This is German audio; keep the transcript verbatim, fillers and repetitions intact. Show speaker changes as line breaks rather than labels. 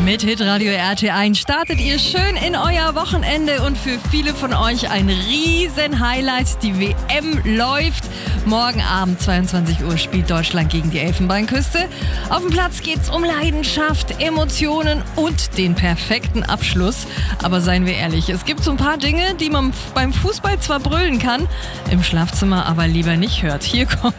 Mit Hitradio R T eins startet ihr schön in euer Wochenende und für viele von euch ein riesen Highlight. Die W M läuft. Morgen Abend zweiundzwanzig Uhr spielt Deutschland gegen die Elfenbeinküste. Auf dem Platz geht's um Leidenschaft, Emotionen und den perfekten Abschluss. Aber seien wir ehrlich, es gibt so ein paar Dinge, die man beim Fußball zwar brüllen kann, im Schlafzimmer aber lieber nicht hört. Hier kommt